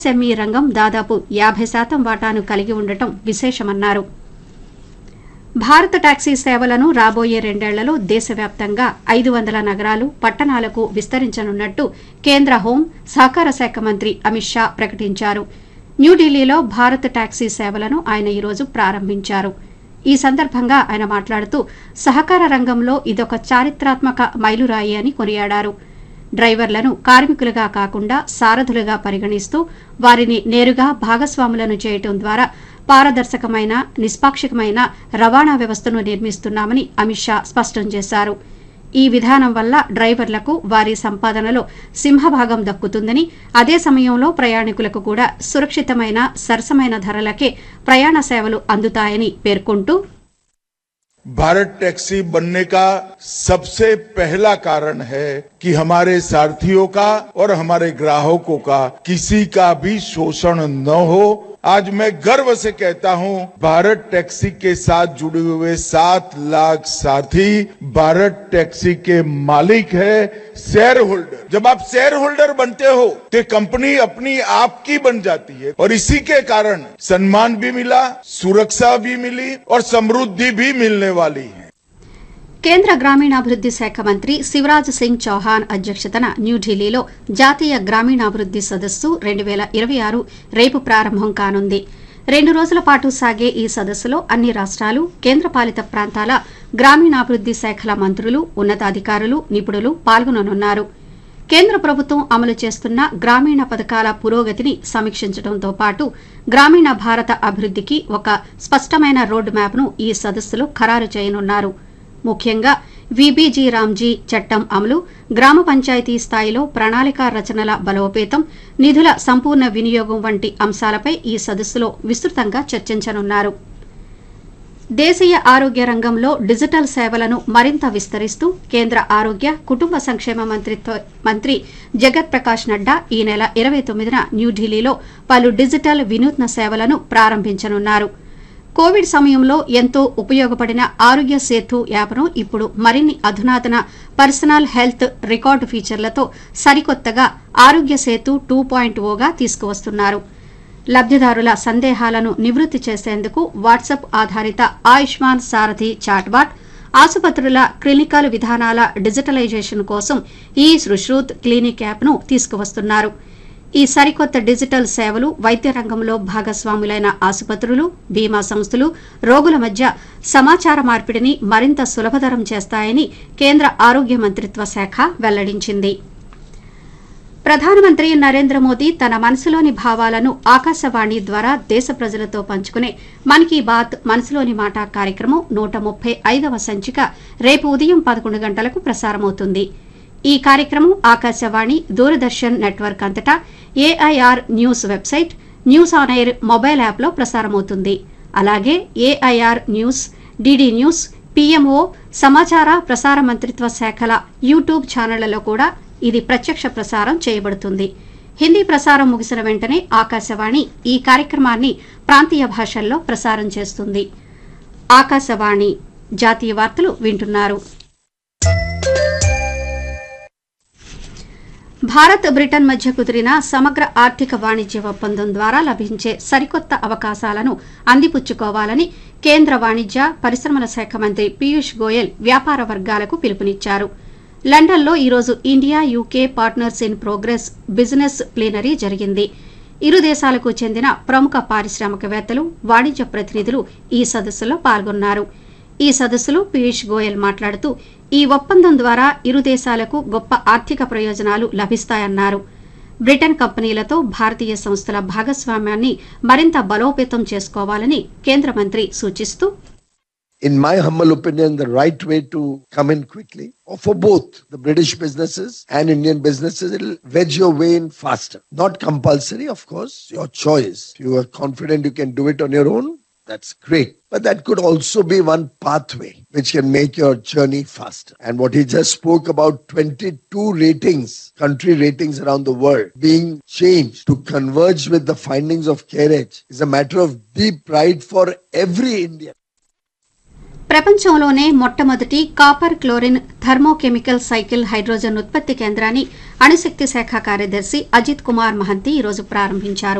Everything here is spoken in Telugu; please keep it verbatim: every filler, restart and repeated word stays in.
ఎంఎస్ఎంఈ రంగం దాదాపు యాభై శాతం వాటాను కలిగి ఉండటం విశేషమన్నారు. భారత టాక్సీ సేవలను రాబోయే రెండేళ్లలో దేశవ్యాప్తంగా ఐదు వందల నగరాలు, పట్టణాలకు విస్తరించనున్నట్టు కేంద్ర హోం, సహకార శాఖ మంత్రి అమిత్ షా ప్రకటించారు. న్యూఢిల్లీలో భారత టాక్సీ సేవలను ఆయన ఈరోజు ప్రారంభించారు. ఈ సందర్భంగా ఆయన మాట్లాడుతూ సహకార రంగంలో ఇదొక చారిత్రాత్మక మైలురాయి అని కొనియాడారు. డ్రైవర్లను కార్మికులుగా కాకుండా సారథులుగా పరిగణిస్తూ వారిని నేరుగా భాగస్వాములను చేయటం ద్వారా పారదర్శకమైన, నిష్పాక్షికమైన రవాణా వ్యవస్థను నిర్మిస్తున్నామని అమిత్ షా స్పష్టం చేశారు. ఈ విధానం వల్ల డ్రైవర్లకు వారి సంపాదనలో సింహభాగం దక్కుతుందని, అదే సమయంలో ప్రయాణికులకు కూడా సురక్షితమైన, సరసమైన ధరలకే ప్రయాణ సేవలు అందుతాయని పేర్కొంటూ भारत टैक्सी बनने का सबसे पहला कारण है कि हमारे सारथियों का और हमारे ग्राहकों का किसी का भी शोषण न हो। आज मैं गर्व से कहता हूं, भारत टैक्सी के साथ जुड़े हुए सात लाख साथी भारत टैक्सी के मालिक है, शेयर होल्डर। जब आप शेयर होल्डर बनते हो तो कंपनी अपनी आपकी बन जाती है और इसी के कारण सम्मान भी मिला, सुरक्षा भी मिली और समृद्धि भी मिलने वाली है. కేంద్ర గ్రామీణాభివృద్ది శాఖ మంత్రి శివరాజ్ సింగ్ చౌహాన్ అధ్యక్షతన న్యూఢిల్లీలో జాతీయ గ్రామీణాభివృద్ది సదస్సు రెండు వేల ఇరవై ఆరు రేపు ప్రారంభం కానుంది. రెండు రోజుల పాటు సాగే ఈ సదస్సులో అన్ని రాష్ట్రాలు, కేంద్రపాలిత ప్రాంతాల గ్రామీణాభివృద్ది శాఖల మంత్రులు, ఉన్నతాధికారులు, నిపుణులు పాల్గొననున్నారు. కేంద్ర ప్రభుత్వం అమలు చేస్తున్న గ్రామీణ పథకాల పురోగతిని సమీక్షించడంతో పాటు గ్రామీణ భారత అభివృద్దికి ఒక స్పష్టమైన రోడ్ మ్యాప్ను ఈ సదస్సులో ఖరారు చేయనున్నారు. ముఖ్యంగా వీబీజీ రామ్జీ చట్టం అమలు, గ్రామ పంచాయతీ స్థాయిలో ప్రణాళికా రచనల బలోపేతం, నిధుల సంపూర్ణ వినియోగం వంటి అంశాలపై ఈ సదస్సులో విస్తృతంగా చర్చించనున్నారు. దేశీయ ఆరోగ్య రంగంలో డిజిటల్ సేవలను మరింత విస్తరిస్తూ కేంద్ర ఆరోగ్య, కుటుంబ సంక్షేమ మంత్రిత్వ మంత్రి జగత్ ప్రకాష్ నడ్డా ఈ నెల ఇరవై తొమ్మిదిన న్యూఢిల్లీలో పలు డిజిటల్ వినూత్న సేవలను ప్రారంభించనున్నారు. కోవిడ్ సమయంలో ఎంతో ఉపయోగపడిన ఆరోగ్య సేతు యాప్ను ఇప్పుడు మరిన్ని అధునాతన పర్సనల్ హెల్త్ రికార్డు ఫీచర్లతో సరికొత్తగా ఆరోగ్య సేతు టూ పాయింట్ ఓగా తీసుకువస్తున్నారు. లబ్దిదారుల సందేహాలను నివృత్తి చేసేందుకు వాట్సాప్ ఆధారిత ఆయుష్మాన్ సారథి చాట్బాట్, ఆసుపత్రుల క్లినికల్ విధానాల డిజిటలైజేషన్ కోసం ఈ సుశ్రూత్ క్లినిక్ యాప్ను తీసుకువస్తున్నారు. ఈ సరికొత్త డిజిటల్ సేవలు వైద్య రంగంలో భాగస్వాములైన ఆసుపత్రులు, బీమా సంస్థలు, రోగుల మధ్య సమాచార మార్పిడిని మరింత సులభతరం చేస్తాయని కేంద్ర ఆరోగ్య మంత్రిత్వ శాఖ వెల్లడించింది. ప్రధానమంత్రి నరేంద్ర మోదీ తన మనసులోని భావాలను ఆకాశవాణి ద్వారా దేశ ప్రజలతో పంచుకునే మన్ కీ బాత్ మనసులోని మాట కార్యక్రమం నూట ముప్పై ఐదవ సంచిక రేపు ఉదయం పదకొండు గంటలకు ప్రసారమవుతుంది. ఈ కార్యక్రమం ఆకాశవాణి, దూరదర్శన్ నెట్వర్క్ అంతటా AIR news website, news on air mobile యాప్లో ప్రసారమవుతుంది. అలాగే AIR news, DD news, PMO, సమాచార ప్రసార మంత్రిత్వ శాఖల యూట్యూబ్ ఛానళ్లలో కూడా ఇది ప్రత్యక్ష ప్రసారం చేయబడుతుంది. హిందీ ప్రసారం ముగిసిన వెంటనే ఆకాశవాణి ఈ కార్యక్రమాన్ని ప్రాంతీయ భాషల్లో ప్రసారం చేస్తుంది. ఆకాశవాణి జాతీయ వార్తలు వింటున్నారు. భారత్, బ్రిటన్ మధ్య కుదిరిన సమగ్ర ఆర్థిక వాణిజ్య ఒప్పందం ద్వారా లభించే సరికొత్త అవకాశాలను అందిపుచ్చుకోవాలని కేంద్ర వాణిజ్య, పరిశ్రమల శాఖ మంత్రి పీయూష్ గోయల్ వ్యాపార వర్గాలకు పిలుపునిచ్చారు. లండన్లో ఈరోజు India UK partners in progress business plenary జరిగింది. ఇరు దేశాలకు చెందిన ప్రముఖ పారిశ్రామికవేత్తలు, వాణిజ్య ప్రతినిధులు ఈ సదస్సులో పాల్గొన్నారు. ఈ సదస్సులో పీయూష్ గోయల్ మాట్లాడుతూ ఈ ఒప్పందం ద్వారా ఇరు దేశాలకు గొప్ప ఆర్థిక ప్రయోజనాలు లభిస్తాయన్నారు. బ్రిటన్ కంపెనీలతో భారతీయ సంస్థల భాగస్వామ్యాన్ని మరింత బలోపేతం చేసుకోవాలని కేంద్ర మంత్రి సూచిస్తూ In my humble opinion, the right way to come in quickly, or for both the British businesses and Indian businesses, it'll wedge your way in faster. Not compulsory, of course, your choice. If you are confident you can do it on your own, that's great. But that could also be one pathway which can make your journey faster. And what he just spoke about, twenty-two ratings, country ratings around the world being changed to converge with the findings of CARE, is a matter of deep pride for every Indian. ప్రపంచంలోనే మొట్టమొదటి copper chlorine thermochemical cycle hydrogen ఉత్పత్తి కేంద్రాన్ని అణుశక్తి శాఖ కార్యదర్శి అజిత్ కుమార్ మహంతి ఈరోజు ప్రారంభించారు.